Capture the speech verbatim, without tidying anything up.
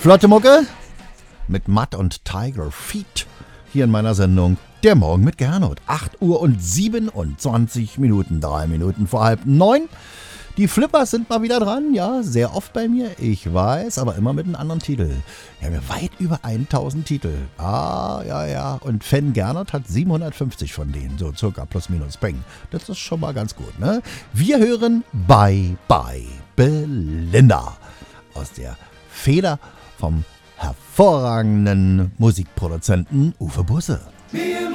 Flotte Mucke mit Matt und Tiger Feet hier in meiner Sendung Der Morgen mit Gernot. acht Uhr und siebenundzwanzig Minuten, drei Minuten vor halb neun. Die Flippers sind mal wieder dran, ja, sehr oft bei mir, ich weiß, aber immer mit einem anderen Titel. Wir haben ja weit über tausend Titel. Ah, ja, ja, und Fan Gernot hat siebenhundertfünfzig von denen, so circa plus minus peng. Das ist schon mal ganz gut, ne? Wir hören Bye Bye Belinda aus der Feder vom hervorragenden Musikproduzenten Uwe Busse.